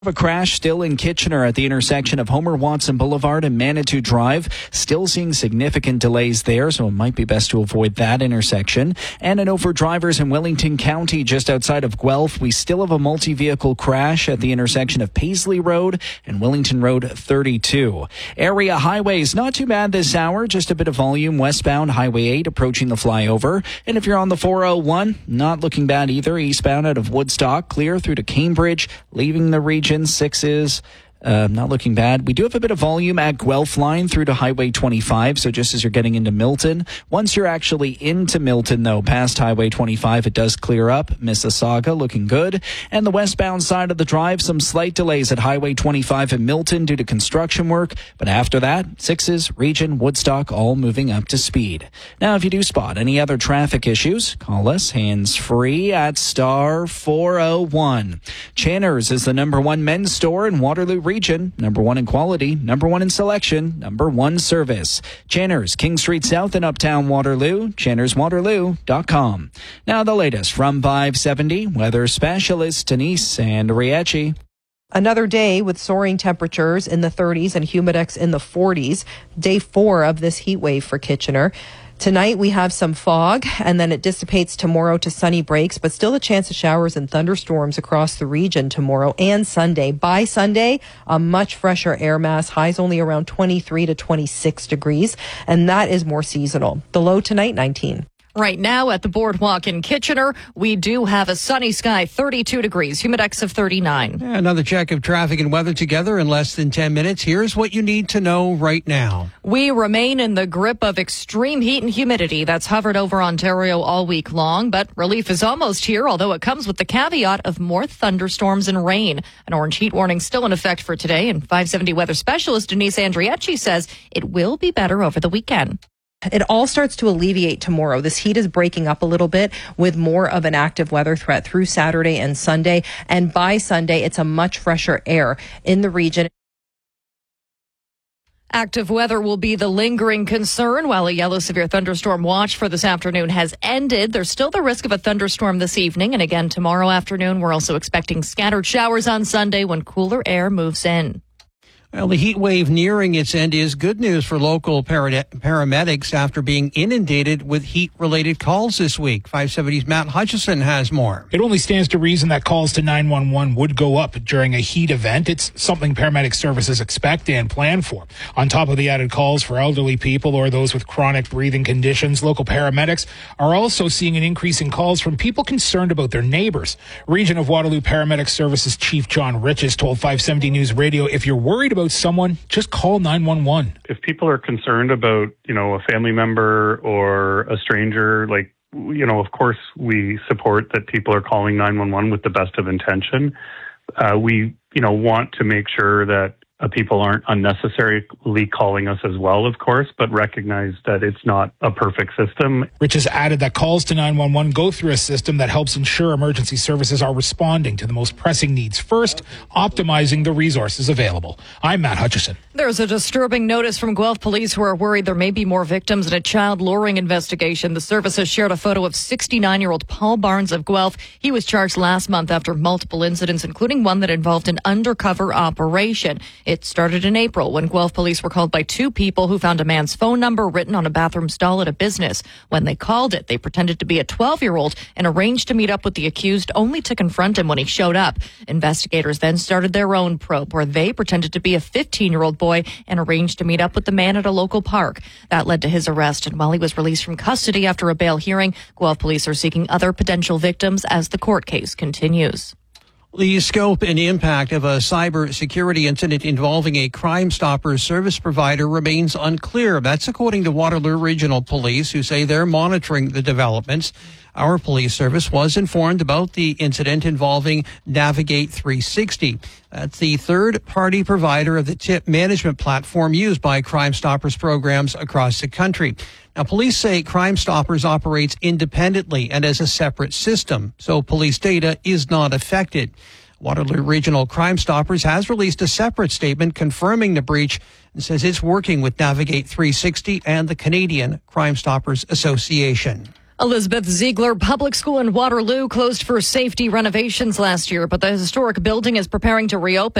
A crash still in Kitchener at the intersection of Homer Watson Boulevard and Manitou Drive. Still seeing significant delays there, so it might be best to avoid that intersection. And a note for drivers in Wellington County, just outside of Guelph. We still have a multi-vehicle crash at the intersection of Paisley Road and Wellington Road 32. Area highways, not too bad this hour. Just a bit of volume westbound Highway 8 approaching the flyover. And if you're on the 401, not looking bad either. Eastbound out of Woodstock, clear through to Cambridge, leaving the region. 6 is not looking bad. We do have a bit of volume at Guelph line through to Highway 25, so just as you're getting into Milton. Once you're actually into Milton, though, past Highway 25, it does clear up. Mississauga looking good. And the westbound side of the drive, some slight delays at Highway 25 in Milton due to construction work. But after that, 6s, Region, Woodstock, all moving up to speed. Now, if you do spot any other traffic issues, call us hands-free at star 401. Channers is the #1 men's store in Waterloo Region, #1 in quality, #1 in selection, #1 service. Channers, King Street South in Uptown Waterloo, channerswaterloo.com. Now the latest from 570 weather specialist Denise Andriecci. Another day with soaring temperatures in the 30s and humidex in the 40s. Day 4 of this heat wave for Kitchener. Tonight we have some fog, and then it dissipates tomorrow to sunny breaks, but still a chance of showers and thunderstorms across the region tomorrow and Sunday. By Sunday, a much fresher air mass, highs only around 23 to 26 degrees, and that is more seasonal. The low tonight, 19. Right now at the Boardwalk in Kitchener, we do have a sunny sky, 32 degrees, humidex of 39. Another check of traffic and weather together in less than 10 minutes. Here's what you need to know right now. We remain in the grip of extreme heat and humidity that's hovered over Ontario all week long, but relief is almost here, although it comes with the caveat of more thunderstorms and rain. An orange heat warning still in effect for today, and 570 weather specialist Denise Andriecci says it will be better over the weekend. It all starts to alleviate tomorrow. This heat is breaking up a little bit with more of an active weather threat through Saturday and Sunday. And by Sunday, it's a much fresher air in the region. Active weather will be the lingering concern while a yellow severe thunderstorm watch for this afternoon has ended. There's still the risk of a thunderstorm this evening. And again, tomorrow afternoon, we're also expecting scattered showers on Sunday when cooler air moves in. Well, the heat wave nearing its end is good news for local paramedics after being inundated with heat-related calls this week. 570's Matt Hutchison has more. It only stands to reason that calls to 911 would go up during a heat event. It's something paramedic services expect and plan for. On top of the added calls for elderly people or those with chronic breathing conditions, local paramedics are also seeing an increase in calls from people concerned about their neighbors. Region of Waterloo Paramedic Services Chief John Riches told 570 News Radio, if you're worried about someone, just call 911. If people are concerned about, a family member or a stranger, of course we support that people are calling 911 with the best of intention. We, want to make sure that people aren't unnecessarily calling us as well, of course, but recognize that it's not a perfect system. Rich has added that calls to 911 go through a system that helps ensure emergency services are responding to the most pressing needs first, optimizing the resources available. I'm Matt Hutchison. There's a disturbing notice from Guelph police who are worried there may be more victims in a child luring investigation. The service has shared a photo of 69-year-old Paul Barnes of Guelph. He was charged last month after multiple incidents, including one that involved an undercover operation. It started in April when Guelph police were called by two people who found a man's phone number written on a bathroom stall at a business. When they called it, they pretended to be a 12-year-old and arranged to meet up with the accused, only to confront him when he showed up. Investigators then started their own probe where they pretended to be a 15-year-old boy and arranged to meet up with the man at a local park. That led to his arrest, and while he was released from custody after a bail hearing, Guelph police are seeking other potential victims as the court case continues. The scope and impact of a cybersecurity incident involving a Crime Stoppers service provider remains unclear. That's according to Waterloo Regional Police, who say they're monitoring the developments. Our police service was informed about the incident involving Navigate 360. That's the third-party provider of the tip management platform used by Crime Stoppers programs across the country. Now, police say Crime Stoppers operates independently and as a separate system, so police data is not affected. Waterloo Regional Crime Stoppers has released a separate statement confirming the breach and says it's working with Navigate 360 and the Canadian Crime Stoppers Association. Elizabeth Ziegler Public School in Waterloo closed for safety renovations last year, but the historic building is preparing to reopen.